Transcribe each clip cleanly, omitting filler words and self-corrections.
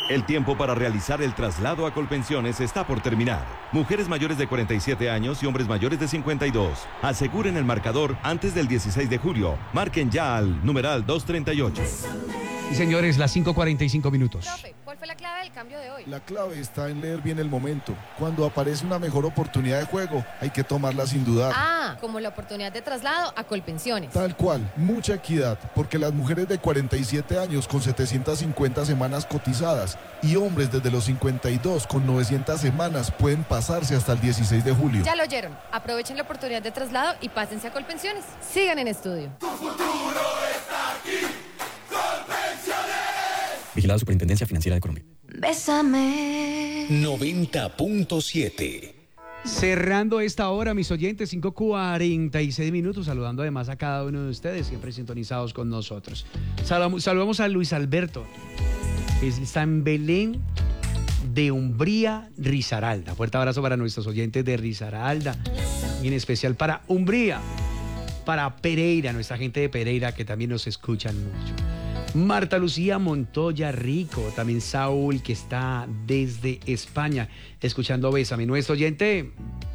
El tiempo para realizar el traslado a Colpensiones está por terminar. Mujeres mayores de 47 años y hombres mayores de 52. Aseguren el marcador antes del 16 de julio. Marquen ya al numeral 238. Y señores, las 5:45 minutos. Profe, ¿cuál fue la clave del cambio de hoy? La clave está en leer bien el momento. Cuando aparece una mejor oportunidad de juego, hay que tomarla sin dudar. Ah, como la oportunidad de traslado a Colpensiones. Tal cual, mucha equidad, porque las mujeres de 47 años con 750 semanas cotizadas y hombres desde los 52 con 900 semanas pueden pasarse hasta el 16 de julio. Ya lo oyeron. Aprovechen la oportunidad de traslado y pásense a Colpensiones. Sigan en estudio. Tu futuro está aquí. Vigilada Superintendencia Financiera de Colombia. Bésame. 90.7. Cerrando esta hora, mis oyentes, 5:46 minutos, saludando además a cada uno de ustedes, siempre sintonizados con nosotros. Saludamos a Luis Alberto, está en Belén de Umbría, Risaralda. Fuerte abrazo para nuestros oyentes de Risaralda, y en especial para Umbría, para Pereira, nuestra gente de Pereira que también nos escuchan mucho. Marta Lucía Montoya Rico, también Saúl, que está desde España escuchando Bésame. Nuestro oyente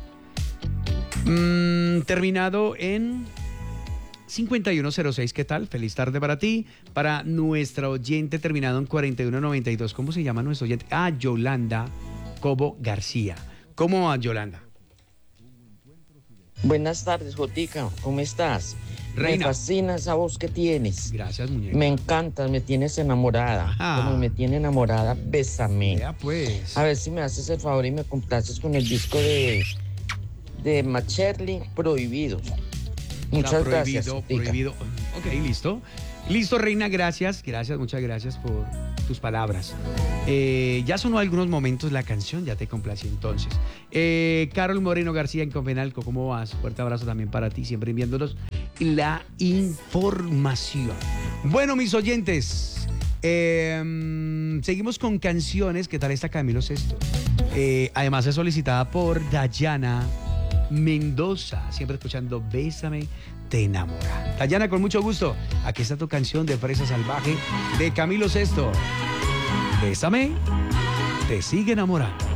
terminado en 5106, ¿qué tal? Feliz tarde para ti. Para nuestra oyente terminado en 4192, ¿cómo se llama nuestro oyente? Yolanda Cobo García. ¿Cómo va, Yolanda? Buenas tardes, Jotica, ¿cómo estás? Reina. Me fascina esa voz que tienes. Gracias, muñeca. Me encantas, me tienes enamorada. Como me tiene enamorada, bésame. Ya pues. A ver si me haces el favor y me complaces con el disco de Macherly, Prohibidos. Muchas gracias. Prohibido. Ok, listo. Listo, Reina, gracias, muchas gracias por tus palabras. Ya sonó algunos momentos la canción, ya te complací entonces. Carol Moreno García en Confenalco, ¿cómo vas? Fuerte abrazo también para ti, siempre enviándonos la información. Bueno, mis oyentes, seguimos con canciones. ¿Qué tal esta Camilo Sesto? Además es solicitada por Dayana Mendoza, siempre escuchando Bésame, te enamora. Dayana, con mucho gusto, aquí está tu canción de Fresa Salvaje de Camilo Sesto. Bésame, te sigue enamorando.